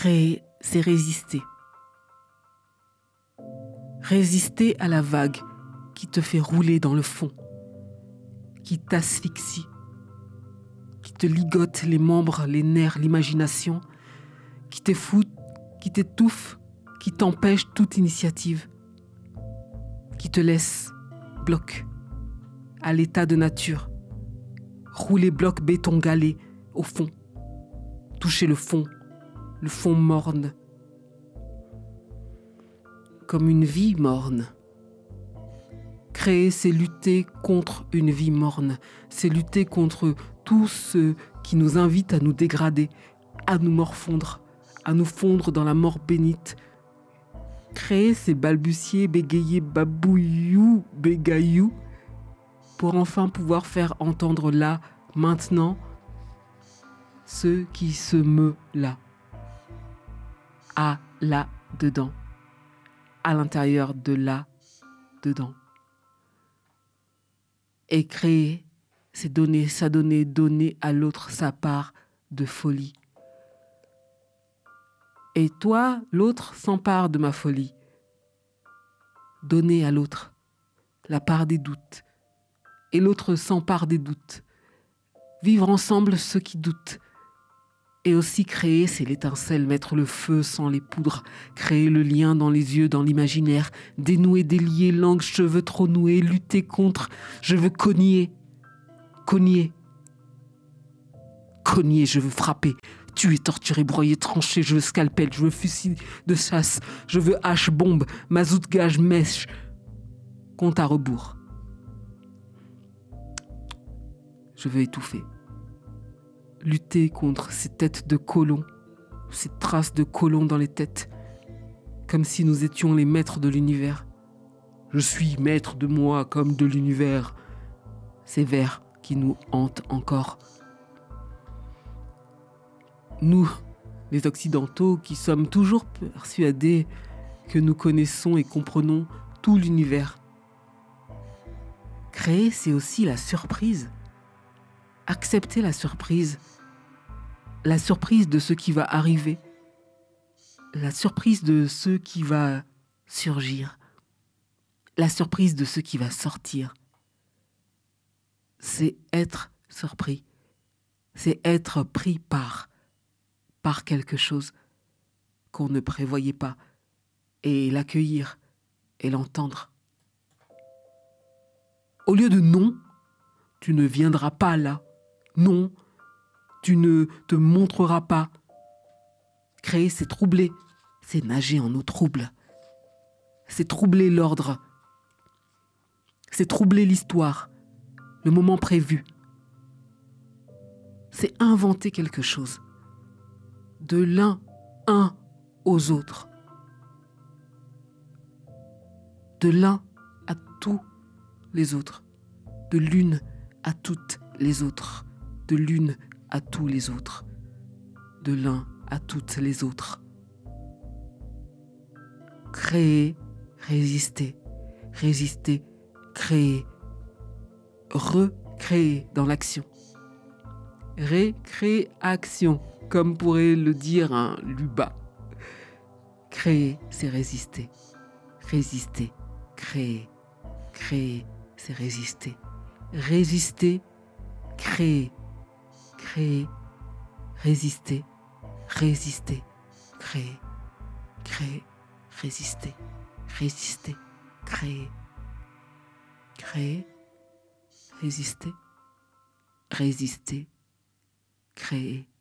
Créer, c'est résister. Résister à la vague qui te fait rouler dans le fond, qui t'asphyxie, qui te ligote les membres, les nerfs, l'imagination, qui t'étouffe, qui t'empêche toute initiative, qui te laisse bloc à l'état de nature, rouler bloc béton galé au fond, toucher le fond morne, comme une vie morne. Créer, c'est lutter contre une vie morne, c'est lutter contre tout ce qui nous invite à nous dégrader, à nous morfondre, à nous fondre dans la mort bénite. Créer, c'est balbutier, bégayer, babouillou, bégaillou, pour enfin pouvoir faire entendre là, maintenant, ce qui se meut là, à là, dedans, à l'intérieur de là, dedans. Et créer, c'est donner, s'adonner, donner à l'autre sa part de folie. Et toi, l'autre s'empare de ma folie. Donner à l'autre la part des doutes. Et l'autre s'empare des doutes. Vivre ensemble ceux qui doutent. Et aussi créer, c'est l'étincelle, mettre le feu sans les poudres, créer le lien dans les yeux, dans l'imaginaire, dénouer, délier, langue, cheveux trop noués, lutter contre, je veux cogner, je veux frapper, tuer, torturer, broyer, trancher, je veux scalpel, je veux fusil de chasse, je veux hache-bombe, mazout, gage, mèche, compte à rebours. Je veux étouffer. Lutter contre ces têtes de colons, ces traces de colons dans les têtes, comme si nous étions les maîtres de l'univers. Je suis maître de moi comme de l'univers. Ces vers qui nous hantent encore. Nous, les Occidentaux, qui sommes toujours persuadés que nous connaissons et comprenons tout l'univers. Créer, c'est aussi la surprise. Accepter la surprise de ce qui va arriver, la surprise de ce qui va surgir, la surprise de ce qui va sortir. C'est être surpris, c'est être pris par quelque chose qu'on ne prévoyait pas, et l'accueillir et l'entendre. Au lieu de non, tu ne viendras pas là, non, tu ne te montreras pas. Créer, c'est troubler, c'est nager en eau trouble. C'est troubler l'ordre. C'est troubler l'histoire, le moment prévu. C'est inventer quelque chose. De l'un, un aux autres. De l'un à tous les autres. De l'une à toutes les autres. De l'une à tous les autres, de l'un à toutes les autres. Créer, résister, créer, recréer dans l'action. Récréation, comme pourrait le dire un Luba. Créer, c'est résister, créer, c'est résister, créer, résister, créer, résister, créer, résister, créer.